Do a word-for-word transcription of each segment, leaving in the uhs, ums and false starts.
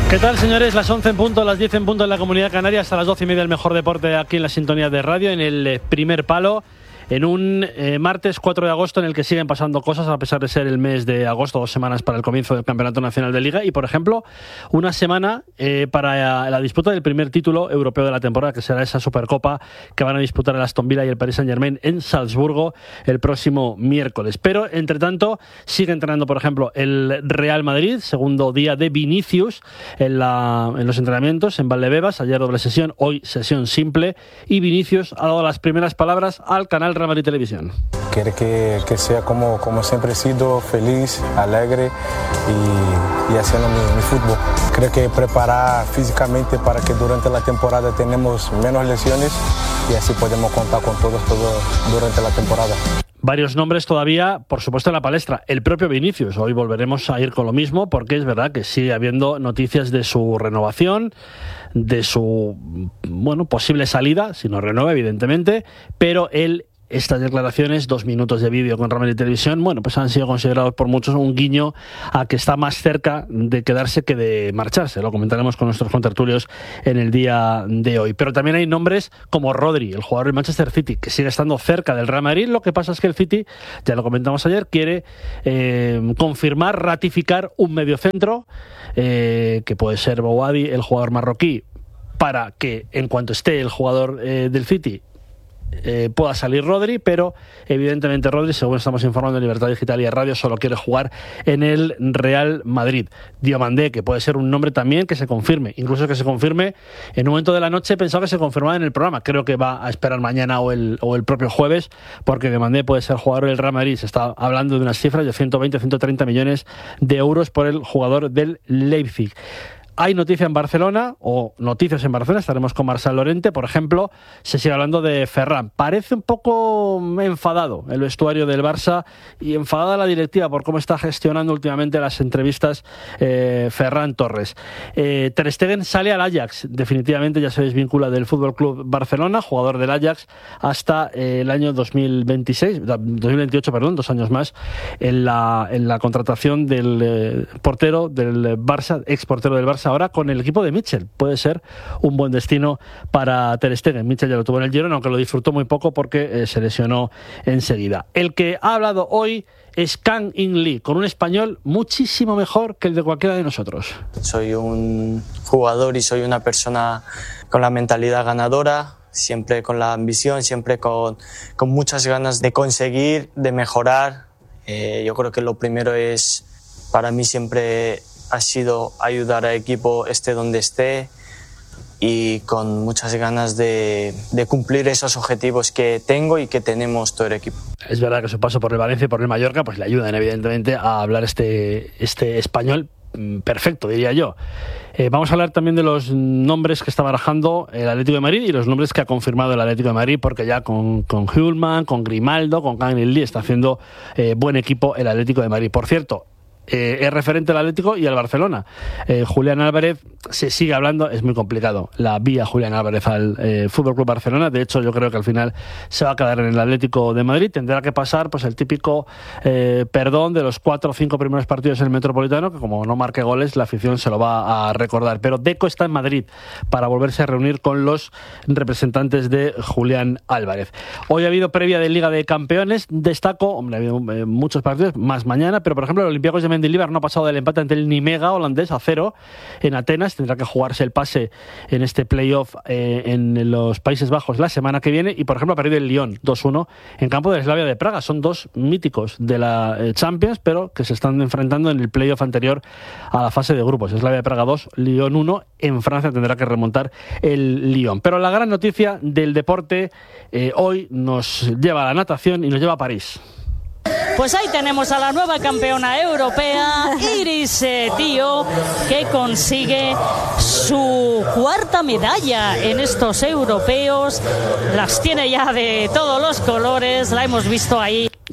¿Qué tal, señores? Las once en punto, las diez en punto en la Comunidad Canaria, hasta las doce y media el mejor deporte aquí en la sintonía de radio, en el primer palo, en un eh, martes cuatro de agosto en el que siguen pasando cosas a pesar de ser el mes de agosto, dos semanas para el comienzo del Campeonato Nacional de Liga y, por ejemplo, una semana eh, para la disputa del primer título europeo de la temporada, que será esa Supercopa que van a disputar el Aston Villa y el Paris Saint-Germain en Salzburgo el próximo miércoles. Pero, entre tanto, sigue entrenando, por ejemplo, el Real Madrid, segundo día de Vinicius en, la, en los entrenamientos en Valdebebas, ayer doble sesión, hoy sesión simple, y Vinicius ha dado las primeras palabras al canal Real Madrid Televisión. Quiere que, que sea como, como siempre he sido, feliz, alegre y, y haciendo mi, mi fútbol. Creo que preparar físicamente para que durante la temporada tenemos menos lesiones y así podemos contar con todos todo durante la temporada. Varios nombres todavía, por supuesto, en la palestra. El propio Vinicius. Hoy volveremos a ir con lo mismo porque es verdad que sigue habiendo noticias de su renovación, de su bueno posible salida, si no renueva, evidentemente, pero él... Estas declaraciones, dos minutos de vídeo con Real Madrid Televisión, bueno, pues han sido considerados por muchos un guiño a que está más cerca de quedarse que de marcharse. Lo comentaremos con nuestros contertulios en el día de hoy. Pero también hay nombres como Rodri, el jugador del Manchester City, que sigue estando cerca del Real Madrid. Lo que pasa es que el City, ya lo comentamos ayer, quiere eh, confirmar, ratificar un mediocentro, eh, que puede ser Bouadi, el jugador marroquí, para que en cuanto esté el jugador eh, del City, Eh, pueda salir Rodri, pero evidentemente Rodri, según estamos informando en Libertad Digital y a Radio, solo quiere jugar en el Real Madrid. Diomandé, que puede ser un nombre también que se confirme, incluso que se confirme en un momento de la noche. Pensaba que se confirmaba en el programa, creo que va a esperar mañana o el, o el propio jueves, porque Diomandé puede ser jugador del Real Madrid. Se está hablando de unas cifras de ciento veinte a ciento treinta millones de euros por el jugador del Leipzig. Hay noticia en Barcelona, o noticias en Barcelona, estaremos con Marcel Lorente, por ejemplo, se sigue hablando de Ferran. Parece un poco enfadado el vestuario del Barça y enfadada la directiva por cómo está gestionando últimamente las entrevistas eh, Ferran Torres. Eh, Ter Stegen sale al Ajax, definitivamente ya se desvincula del Fútbol Club Barcelona, jugador del Ajax hasta eh, el año dos mil veintiséis, dos mil veintiocho, perdón, dos años más, en la, en la contratación del eh, portero del Barça, ex portero del Barça, ahora con el equipo de Mitchell. Puede ser un buen destino para Ter Stegen. Mitchell ya lo tuvo en el Girona, aunque lo disfrutó muy poco porque eh, se lesionó enseguida. El que ha hablado hoy es Kang In Lee, con un español muchísimo mejor que el de cualquiera de nosotros. Soy un jugador y soy una persona con la mentalidad ganadora, siempre con la ambición, siempre con, con muchas ganas de conseguir, de mejorar. Eh, yo creo que lo primero es, para mí siempre ha sido ayudar al equipo esté donde esté y con muchas ganas de, de cumplir esos objetivos que tengo y que tenemos todo el equipo. Es verdad que su paso por el Valencia y por el Mallorca pues le ayudan evidentemente a hablar este, este español perfecto, diría yo. Eh, vamos a hablar también de los nombres que está barajando el Atlético de Madrid y los nombres que ha confirmado el Atlético de Madrid, porque ya con, con Hjulman, con Grimaldo, con Kang In Lee está haciendo eh, buen equipo el Atlético de Madrid. Por cierto, Eh, es referente al Atlético y al Barcelona. Eh, Julián Álvarez, se sigue hablando, es muy complicado la vía Julián Álvarez al eh, Fútbol Club Barcelona. De hecho, yo creo que al final se va a quedar en el Atlético de Madrid. Tendrá que pasar pues el típico eh, perdón de los cuatro o cinco primeros partidos en el Metropolitano, que como no marque goles, la afición se lo va a recordar. Pero Deco está en Madrid para volverse a reunir con los representantes de Julián Álvarez. Hoy ha habido previa de Liga de Campeones. Destaco, hombre, ha habido eh, muchos partidos, más mañana, pero por ejemplo, el Olympiacos de Mendilibar no ha pasado del empate ante el Nimega holandés a cero en Atenas. Tendrá que jugarse el pase en este playoff eh, en los Países Bajos la semana que viene. Y por ejemplo ha perdido el Lyon dos uno en campo del Slavia de Praga. Son dos míticos de la eh, Champions, pero que se están enfrentando en el playoff anterior a la fase de grupos. Slavia de Praga dos, Lyon uno. En Francia tendrá que remontar el Lyon. Pero la gran noticia del deporte eh, hoy nos lleva a la natación y nos lleva a París. Pues ahí tenemos a la nueva campeona europea, Iris eh, Tío, que consigue su cuarta medalla en estos europeos. Las tiene ya de todos los colores, la hemos visto ahí.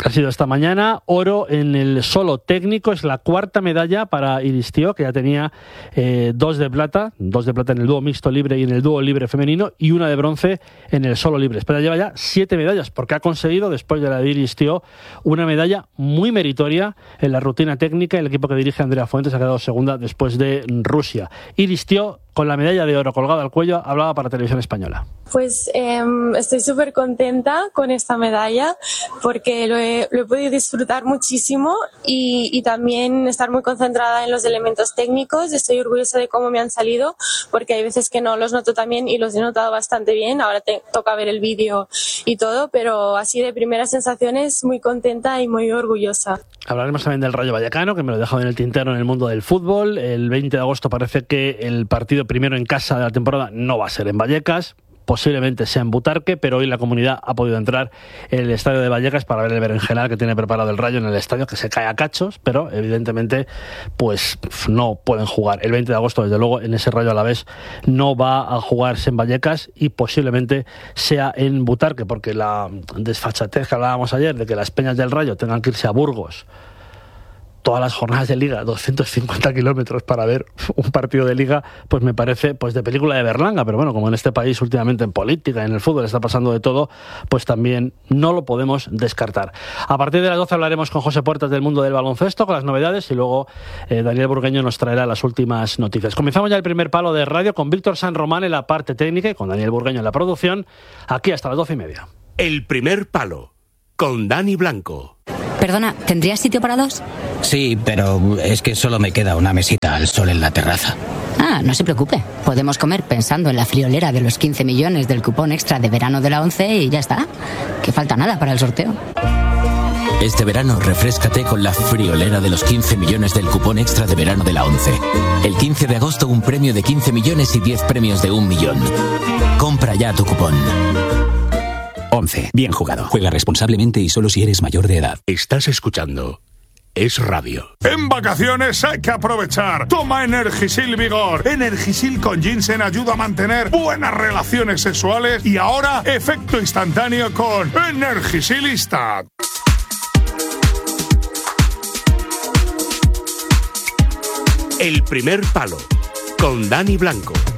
Ha sido esta mañana, oro en el solo técnico, es la cuarta medalla para Iris Tío, que ya tenía eh, dos de plata, dos de plata en el dúo mixto libre y en el dúo libre femenino, y una de bronce en el solo libre. Espera, lleva ya siete medallas, porque ha conseguido, después de la de Iris Tío, una medalla muy meritoria en la rutina técnica. El equipo que dirige Andrea Fuentes ha quedado segunda después de Rusia. Iris Tío, con la medalla de oro colgada al cuello, hablaba para Televisión Española. Pues eh, estoy súper contenta con esta medalla porque lo he, lo he podido disfrutar muchísimo y, y también estar muy concentrada en los elementos técnicos. Estoy orgullosa de cómo me han salido porque hay veces que no los noto tan bien y los he notado bastante bien. Ahora te toca ver el vídeo y todo, pero así de primeras sensaciones muy contenta y muy orgullosa. Hablaremos también del Rayo Vallecano, que me lo he dejado en el tintero en el mundo del fútbol. El veinte de agosto parece que el partido primero en casa de la temporada no va a ser en Vallecas. Posiblemente sea en Butarque, pero hoy la comunidad ha podido entrar en el estadio de Vallecas para ver el berenjenal que tiene preparado el Rayo en el estadio, que se cae a cachos, pero evidentemente pues no pueden jugar. El veinte de agosto, desde luego, en ese Rayo Alavés no va a jugarse en Vallecas y posiblemente sea en Butarque, porque la desfachatez que hablábamos ayer de que las peñas del Rayo tengan que irse a Burgos todas las jornadas de Liga, doscientos cincuenta kilómetros para ver un partido de Liga, pues me parece pues de película de Berlanga, pero bueno, como en este país últimamente en política y en el fútbol está pasando de todo, pues también no lo podemos descartar. A partir de las doce hablaremos con José Puertas del mundo del baloncesto, con las novedades, y luego eh, Daniel Burgueño nos traerá las últimas noticias. Comenzamos ya el primer palo de radio con Víctor San Román en la parte técnica y con Daniel Burgueño en la producción, aquí hasta las doce y media. El primer palo, con Dani Blanco. Perdona, ¿tendrías sitio para dos? Sí, pero es que solo me queda una mesita al sol en la terraza. Ah, no se preocupe. Podemos comer pensando en la friolera de los quince millones del cupón extra de verano de la ONCE y ya está. Que falta nada para el sorteo. Este verano refréscate con la friolera de los quince millones del cupón extra de verano de la ONCE. El quince de agosto un premio de quince millones y diez premios de un millón. Compra ya tu cupón. ONCE. Bien jugado. Juega responsablemente y solo si eres mayor de edad. Estás escuchando Es Radio. En vacaciones hay que aprovechar. Toma Energisil Vigor. Energisil con ginseng ayuda a mantener buenas relaciones sexuales y ahora efecto instantáneo con Energisil Instant. El primer palo, con Dani Blanco.